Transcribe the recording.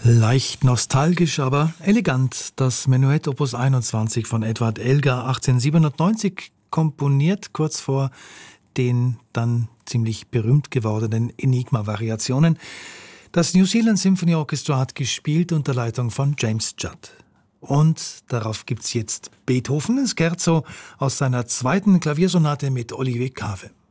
Leicht nostalgisch, aber elegant. Das Menuett Opus 21 von Edward Elgar 1897 komponiert kurz vor den dann ziemlich berühmt gewordenen Enigma-Variationen. Das New Zealand Symphony Orchestra hat gespielt unter Leitung von James Judd. Und darauf gibt's jetzt Beethoven, ein Scherzo aus seiner zweiten Klaviersonate mit Olivier Cave.